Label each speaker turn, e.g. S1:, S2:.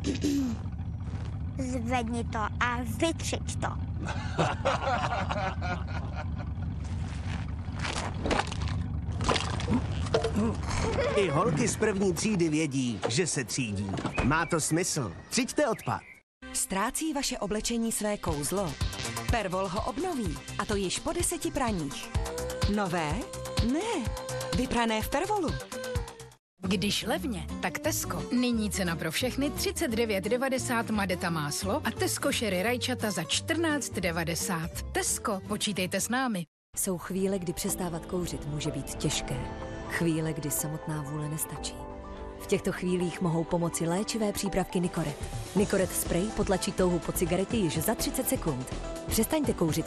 S1: Zvedni to a vytřič to.
S2: I holky z první třídy vědí, že se třídí. Má to smysl. Třiďte odpad.
S3: Ztrácí vaše oblečení své kouzlo? Pervol ho obnoví, a to již po 10 praních. Nové? Ne, vyprané v Pervolu.
S4: Když levně, tak Tesco. Nyní cena pro všechny 39,90 Madeta máslo a Tesco Sherry rajčata za 14,90. Tesco, počítejte s námi.
S5: Jsou chvíle, kdy přestávat kouřit může být těžké. Chvíle, kdy samotná vůle nestačí. V těchto chvílích mohou pomoci léčivé přípravky Nicoret. Nicoret spray potlačí touhu po cigaretě již za 30 sekund. Přestaňte kouřit